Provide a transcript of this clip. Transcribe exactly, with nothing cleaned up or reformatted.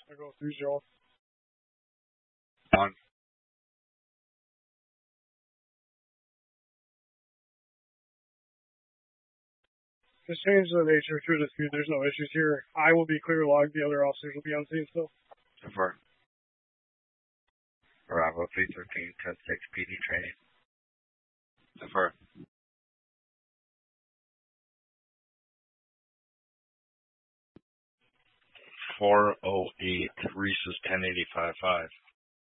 I go three zero. On. Just change the nature through dispute. There's no issues here. I will be clear logged. The other officers will be on scene still. Affirm. Bravo three thirteen, ten six P D training. Affirm. four oh eight, Reese's ten eighty-five five.